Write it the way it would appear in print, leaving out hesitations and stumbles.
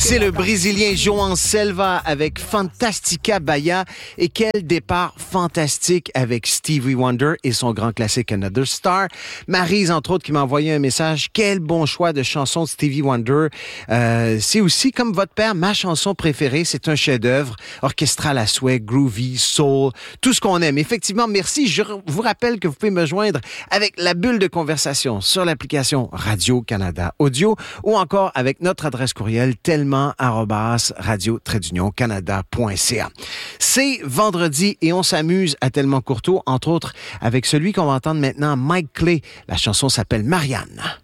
C'est le Brésilien João Selva avec Fantastica Bahia. Et quel départ fantastique avec Stevie Wonder et son grand classique Another Star. Maryse, entre autres, qui m'a envoyé un message. Quel bon choix de chanson de Stevie Wonder. C'est aussi, comme votre père, ma chanson préférée. C'est un chef-d'œuvre orchestral à souhait, groovy, soul, tout ce qu'on aime. Effectivement, merci. Je vous rappelle que vous pouvez me joindre avec la bulle de conversation sur l'application Radio-Canada Audio ou encore avec notre adresse courriel tellement@radio-canada.ca. C'est vendredi et on s'amuse à Tellement Courteau, entre autres avec celui qu'on va entendre maintenant, Mike Clay. La chanson s'appelle Marianne.